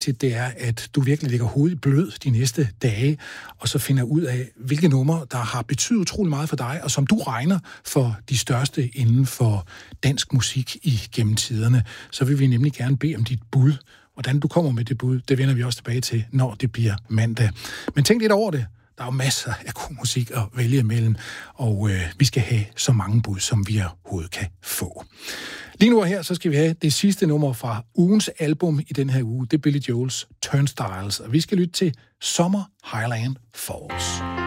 vigtigt, det er, at du virkelig lægger hovedet blød de næste dage, og så finder ud af, hvilke numre, der har betydet utrolig meget for dig, og som du regner for de største inden for dansk musik igennem tiderne. Så vil vi nemlig gerne bede om dit bud. Hvordan du kommer med det bud, det vender vi også tilbage til, når det bliver mandag. Men tænk lidt over det. Der er jo masser af god musik at vælge imellem, og vi skal have så mange bud, som vi overhovedet kan få. Lige nu og her, så skal vi have det sidste nummer fra ugens album i den her uge. Det er Billy Joel's Turnstiles, og vi skal lytte til Summer Highland Falls.